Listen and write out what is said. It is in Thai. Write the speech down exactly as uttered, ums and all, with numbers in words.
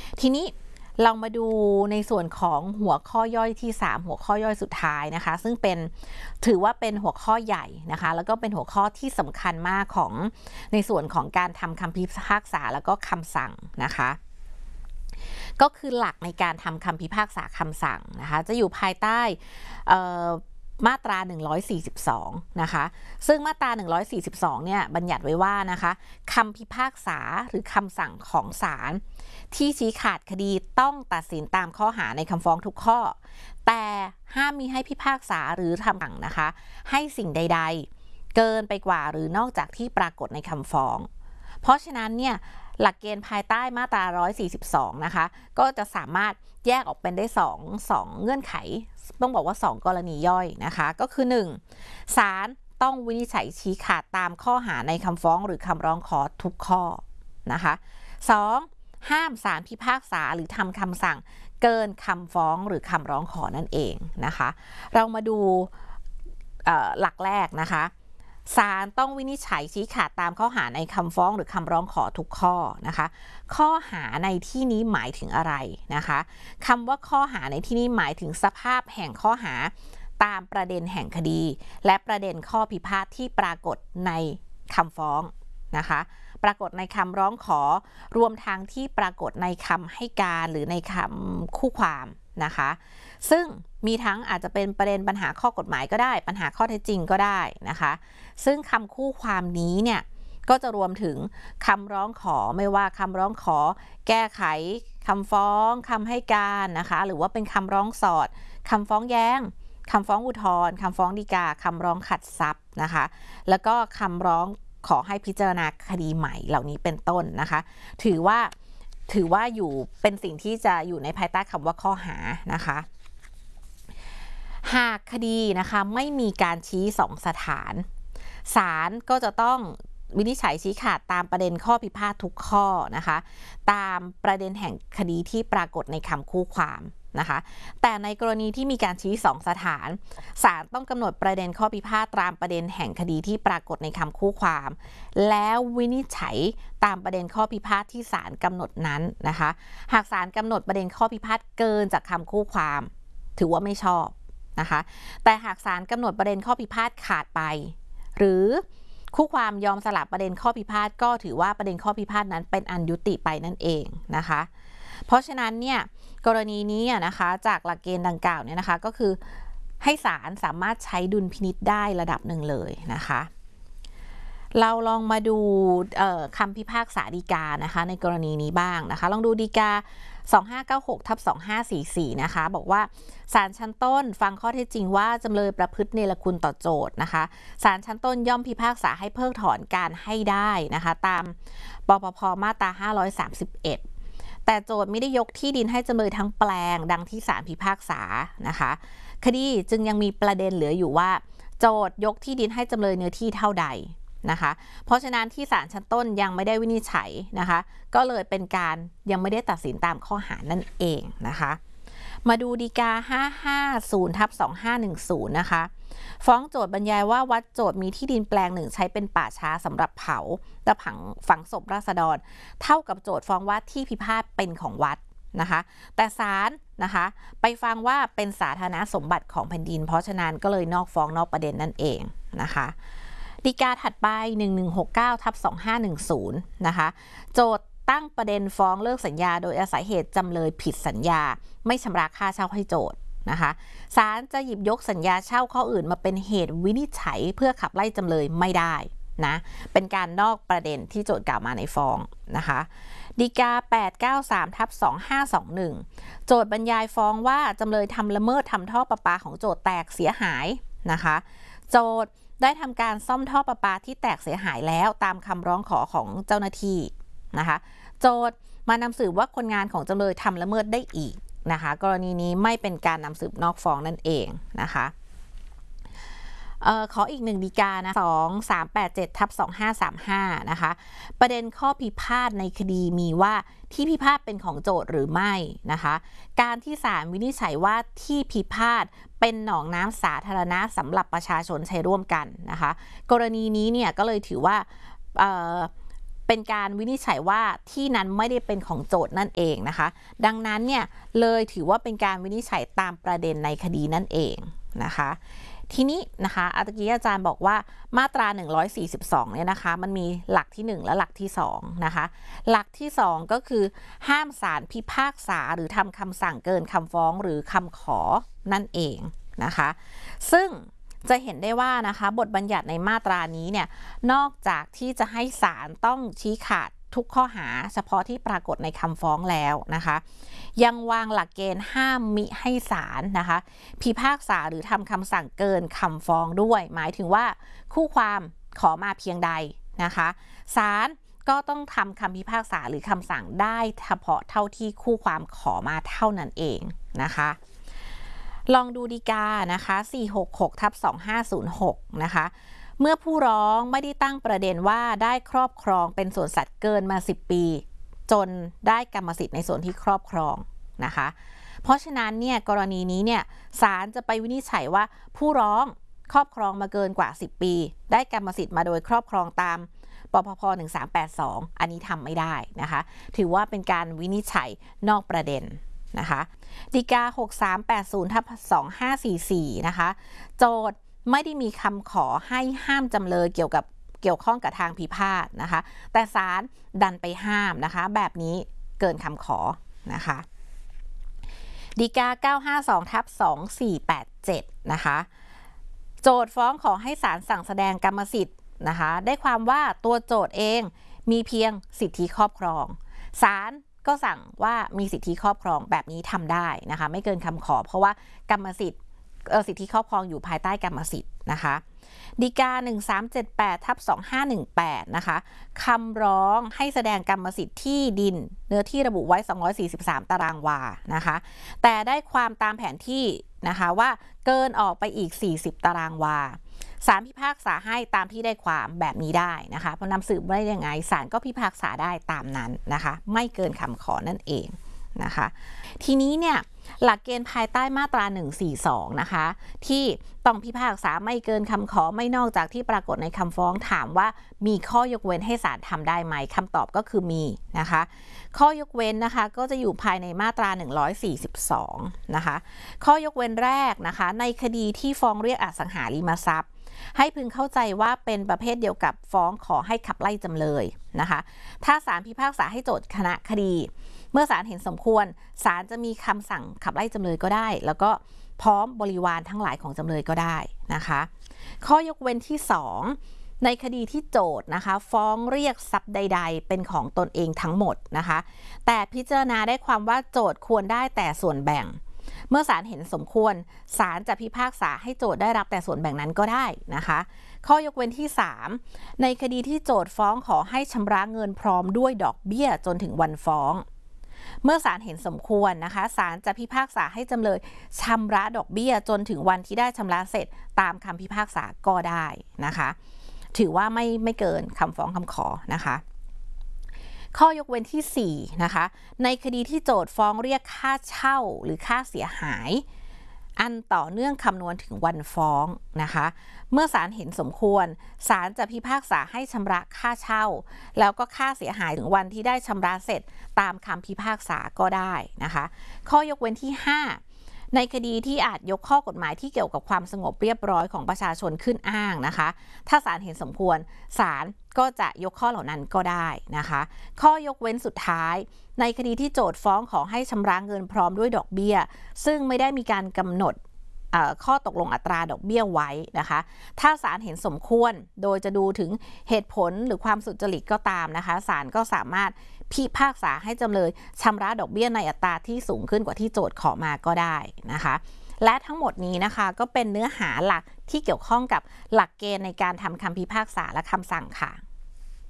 ทีนี้เรามาดูในส่วนของหัวข้อย่อยที่สามหัวข้อย่อยสุดท้ายนะคะซึ่งเป็นถือว่าเป็นหัวข้อใหญ่นะคะแล้วก็เป็นหัวข้อที่สำคัญมากของในส่วนของการทำคำพิพากษาแล้วก็คำสั่งนะคะก็คือหลักในการทำคำพิพากษาคำสั่งนะคะจะอยู่ภายใต้มาตราหนึ่งร้อยสี่สิบสองนะคะซึ่งมาตราหนึ่งร้อยสี่สิบสองเนี่ยบัญญัติไว้ว่านะคะคำพิพากษาหรือคำสั่งของศาลที่ชี้ขาดคดีต้องตัดสินตามข้อหาในคำฟ้องทุกข้อแต่ห้ามมีให้พิพากษาหรือทำสั่งนะคะให้สิ่งใดๆเกินไปกว่าหรือนอกจากที่ปรากฏในคำฟ้องเพราะฉะนั้นเนี่ยหลักเกณฑ์ภายใต้มาตราหนึ่งร้อยสี่สิบสองนะคะก็จะสามารถแยกออกเป็นได้สองสองเงื่อนไขต้องบอกว่าสองกรณีย่อยนะคะก็คือหนึ่งศาลต้องวินิจฉัยชี้ขาดตามข้อหาในคำฟ้องหรือคำร้องขอทุกข้อนะคะสองห้ามศาลพิพากษาหรือทำคำสั่งเกินคำฟ้องหรือคำร้องขอนั่นเองนะคะเรามาดูหลักแรกนะคะศาลต้องวินิจฉัยชี้ขาดตามข้อหาในคำฟ้องหรือคำร้องขอทุกข้อนะคะข้อหาในที่นี้หมายถึงอะไรนะคะคำว่าข้อหาในที่นี้หมายถึงสภาพแห่งข้อหาตามประเด็นแห่งคดีและประเด็นข้อพิพาทที่ปรากฏในคำฟ้องนะคะปรากฏในคำร้องขอรวมทั้งที่ปรากฏในคำให้การหรือในคำคู่ความนะคะซึ่งมีทั้งอาจจะเป็นประเด็นปัญหาข้อกฎหมายก็ได้ปัญหาข้อเท็จจริงก็ได้นะคะซึ่งคำคู่ความนี้เนี่ยก็จะรวมถึงคำร้องขอไม่ว่าคำร้องขอแก้ไขคำฟ้องคำให้การนะคะหรือว่าเป็นคำร้องสอดคำฟ้องแย้งคำฟ้องอุทธรณ์คำฟ้องฎีกาคำร้องขัดทรัพย์นะคะแล้วก็คำร้องขอให้พิจารณาคดีใหม่เหล่านี้เป็นต้นนะคะถือว่าถือว่าอยู่เป็นสิ่งที่จะอยู่ในภายใต้คำว่าข้อหานะคะหากคดีนะคะไม่มีการชี้สองสถานศาลก็จะต้องวินิจฉัยชี้ขาดตามประเด็นข้อพิพาททุกข้อนะคะตามประเด็นแห่งคดีที่ปรากฏในคำคู่ความนะคะแต่ในกรณีที่มีการชี้สองสถานศาลต้องกำหนดประเด็นข้อพิพาทตามประเด็นแห่งคดีที่ปรากฏในคำคู่ความแล้ววินิจฉัยตามประเด็นข้อพิพาทที่ศาลกำหนดนั้นนะคะหากศาลกำหนดประเด็นข้อพิพาทเกินจากคำคู่ความถือว่าไม่ชอบนะคะแต่หากศาลกำหนดประเด็นข้อพิพาทขาดไปหรือคู่ความยอมสลับประเด็นข้อพิพาทก็ถือว่าประเด็นข้อพิพาทนั้นเป็นอันยุติไปนั่นเองนะคะเพราะฉะนั้นเนี่ยกรณีนี้นะคะจากหลักเกณฑ์ดังกล่าวเนี่ยนะคะก็คือให้ศาลสามารถใช้ดุลพินิจได้ระดับหนึ่งเลยนะคะเราลองมาดูคำพิพากษาฎีกานะคะในกรณีนี้บ้างนะคะลองดูฎีกาสองห้าเก้าหกทับสองห้าสี่สี่นะคะบอกว่าศาลชั้นต้นฟังข้อเท็จจริงว่าจำเลยประพฤติเนรคุณต่อโจทก์นะคะศาลชั้นต้นย่อมพิพากษาให้เพิกถอนการให้ได้นะคะตามปปภมาตราห้าร้อยสามสิบเอ็ดแต่โจทก์ไม่ได้ยกที่ดินให้จำเลยทั้งแปลงดังที่ศาลพิพากษานะคะคดีจึงยังมีประเด็นเหลืออยู่ว่าโจทก์ยกที่ดินให้จำเลยเนื้อที่เท่าใดนะคะเพราะฉะนั้นที่ศาลชั้นต้นยังไม่ได้วินิจฉัยนะคะก็เลยเป็นการยังไม่ได้ตัดสินตามข้อหานั่นเองนะคะมาดูฎีกาห้าห้าศูนย์ทับสองห้าหนึ่งศูนย์นะคะฟ้องโจทก์บรรยายว่าวัดโจทก์มีที่ดินแปลงหนึ่งใช้เป็นป่าช้าสำหรับเผาและฝังฝังศพราษฎรเท่ากับโจทก์ฟ้องว่าที่พิพาทเป็นของวัดนะคะแต่ศาลนะคะไปฟังว่าเป็นสาธารณสมบัติของแผ่นดินเพราะฉะนั้นก็เลยนอกฟ้องนอกประเด็นนั่นเองนะคะฎีกาถัดไปหนึ่งหนึ่งหกเก้าทับสองห้าหนึ่งศูนย์นะคะโจทก์ตั้งประเด็นฟ้องเลิกสัญญาโดยอาศัยเหตุจำเลยผิดสัญญาไม่ชำระค่าเช่าให้โจทก์นะคะศาลจะหยิบยกสัญญาเช่าข้ออื่นมาเป็นเหตุวินิจฉัยเพื่อขับไล่จำเลยไม่ได้นะเป็นการนอกประเด็นที่โจทก์กล่าวมาในฟ้องนะคะฎีกาแปดเก้าสามทับสองห้าสองหนึ่งโจทก์บรรยายฟ้องว่าจำเลยทำละเมิดทำท่อประปาของโจทก์แตกเสียหายนะคะโจทก์ได้ทำการซ่อมท่อประปาที่แตกเสียหายแล้วตามคำร้องขอของเจ้าหน้าที่นะคะโจทก์มานำสืบว่าคนงานของจำเลยทำละเมิดได้อีกนะคะกรณีนี้ไม่เป็นการนำสืบนอกฟ้องนั่นเองนะคะเอ่อขออีกหนึ่งฎีกานะสองสามแปดเจ็ดทับสองห้าสามห้านะคะประเด็นข้อพิพาทในคดีมีว่าที่พิพาทเป็นของโจทก์หรือไม่นะคะการที่ศาลวินิจฉัยว่าที่พิพาทเป็นหนองน้ำสาธารณะสำหรับประชาชนใช้ร่วมกันนะคะกรณีนี้เนี่ยก็เลยถือว่าเป็นการวินิจฉัยว่าที่นั้นไม่ได้เป็นของโจทย์นั่นเองนะคะดังนั้นเนี่ยเลยถือว่าเป็นการวินิจฉัยตามประเด็นในคดีนั่นเองนะคะทีนี้นะคะอาตะกี้อาจารย์บอกว่ามาตราหนึ่งร้อยสี่สิบสองเนี่ยนะคะมันมีหลักที่หนึ่งและหลักที่สองนะคะหลักที่สองก็คือห้ามศาลพิพากษาหรือทำคำสั่งเกินคำฟ้องหรือคำขอนั่นเองนะคะซึ่งจะเห็นได้ว่านะคะบทบัญญัติในมาตรานี้เนี่ยนอกจากที่จะให้ศาลต้องชี้ขาดทุกข้อหาเฉพาะที่ปรากฏในคำฟ้องแล้วนะคะยังวางหลักเกณฑ์ห้ามมิให้ศาลนะคะพิพากษาหรือทำคำสั่งเกินคำฟ้องด้วยหมายถึงว่าคู่ความขอมาเพียงใดนะคะศาลก็ต้องทำคำพิพากษาหรือคำสั่งได้เฉพาะเท่าที่คู่ความขอมาเท่านั้นเองนะคะลองดูฎีกานะคะสี่หกหกทับสองห้าศูนย์หกนะคะเมื่อผู้ร้องไม่ได้ตั้งประเด็นว่าได้ครอบครองเป็นสวนสัตว์เกินมาสิบปีจนได้กรรมสิทธิ์ในส่วนที่ครอบครองนะคะเพราะฉะนั้นเนี่ยกรณีนี้เนี่ยศาลจะไปวินิจฉัยว่าผู้ร้องครอบครองมาเกินกว่าสิบปีได้กรรมสิทธิ์มาโดยครอบครองตามปปพหนึ่งสามแปดสองอันนี้ทำไม่ได้นะคะถือว่าเป็นการวินิจฉัยนอกประเด็นนะคะฎีกาหกสามแปดศูนย์ทับสองห้าสี่สี่นะคะโจทย์ไม่ได้มีคำขอให้ห้ามจำเลยเกี่ยวกับเกี่ยวข้องกับทางพิพาทนะคะแต่ศาลดันไปห้ามนะคะแบบนี้เกินคำขอนะคะฎีกาเก้าห้าสองทับสองสี่แปดเจ็ดนะคะโจทย์ฟ้องขอให้ศาลสั่งแสดงกรรมสิทธิ์นะคะได้ความว่าตัวโจทย์เองมีเพียงสิทธิครอบครองศาลก็สั่งว่ามีสิทธิครอบครองแบบนี้ทำได้นะคะไม่เกินคำขอเพราะว่ากรรมสิทธิ์สิทธิครอบครองอยู่ภายใต้กรรมสิทธิ์นะคะฎีกาหนึ่งสามเจ็ดแปดทับสองห้าหนึ่งแปดนะคะคำร้องให้แสดงกรรมสิทธิ์ที่ดินเนื้อที่ระบุไว้สองร้อยสี่สิบสามตารางวานะคะแต่ได้ความตามแผนที่นะคะว่าเกินออกไปอีกสี่สิบตารางวาศาลพิพากษาให้ตามที่ได้ความแบบนี้ได้นะคะพอนำสืบได้ยังไงศาลก็พิพากษาได้ตามนั้นนะคะไม่เกินคำขอนั่นเองนะคะทีนี้เนี่ยหลักเกณฑ์ภายใต้มาตราหนึ่งสี่สองนะคะที่ต้องพิพากษาไม่เกินคำขอไม่นอกจากที่ปรากฏในคำฟ้องถามว่ามีข้อยกเว้นให้ศาลทำได้ไหมคำตอบก็คือมีนะคะข้อยกเว้นนะคะก็จะอยู่ภายในมาตราหนึ่งร้อยสี่สิบสองนะคะข้อยกเว้นแรกนะคะในคดีที่ฟ้องเรียกอสังหาริมทรัพย์ให้พึงเข้าใจว่าเป็นประเภทเดียวกับฟ้องขอให้ขับไล่จำเลยนะคะถ้าศาลพิพากษาให้โจทย์คณะคดีเมื่อศาลเห็นสมควรศาลจะมีคำสั่งขับไล่จำเลยก็ได้แล้วก็พร้อมบริวารทั้งหลายของจำเลยก็ได้นะคะข้อยกเว้นที่สองในคดีที่โจทย์นะคะฟ้องเรียกทรัพย์ใดๆเป็นของตนเองทั้งหมดนะคะแต่พิจารณาได้ความว่าโจทย์ควรได้แต่ส่วนแบ่งเมื่อศาลเห็นสมควรศาลจะพิพากษาให้โจทย์ได้รับแต่ส่วนแบ่งนั้นก็ได้นะคะข้อยกเว้นที่สามในคดีที่โจทย์ฟ้องขอให้ชำระเงินพร้อมด้วยดอกเบี้ยจนถึงวันฟ้องเมื่อศาลเห็นสมควรนะคะศาลจะพิพากษาให้จำเลยชำระดอกเบี้ยจนถึงวันที่ได้ชำระเสร็จตามคำพิพากษาก็ได้นะคะถือว่าไม่ไม่เกินคำฟ้องคำขอนะคะข้อยกเว้นที่สี่นะคะในคดีที่โจทย์ฟ้องเรียกค่าเช่าหรือค่าเสียหายอันต่อเนื่องคำนวณถึงวันฟ้องนะคะเมื่อศาลเห็นสมควรศาลจะพิพากษาให้ชำระค่าเช่าแล้วก็ค่าเสียหายถึงวันที่ได้ชำระเสร็จตามคำพิพากษาก็ได้นะคะข้อยกเว้นที่ห้าในคดีที่อาจยกข้อกฎหมายที่เกี่ยวกับความสงบเรียบร้อยของประชาชนขึ้นอ้างนะคะถ้าศาลเห็นสมควรศาลก็จะยกข้อเหล่านั้นก็ได้นะคะข้อยกเว้นสุดท้ายในคดีที่โจทย์ฟ้องขอให้ชำระเงินพร้อมด้วยดอกเบี้ยซึ่งไม่ได้มีการกำหนดข้อตกลงอัตราดอกเบี้ยไว้นะคะถ้าศาลเห็นสมควรโดยจะดูถึงเหตุผลหรือความสุจริตก็ตามนะคะศาลก็สามารถพิพากษาให้จำเลยชำระดอกเบี้ยในอัตราที่สูงขึ้นกว่าที่โจทย์ขอมาก็ได้นะคะและทั้งหมดนี้นะคะก็เป็นเนื้อหาหลักที่เกี่ยวข้องกับหลักเกณฑ์ในการทำคำพิพากษาและคำสั่งค่ะ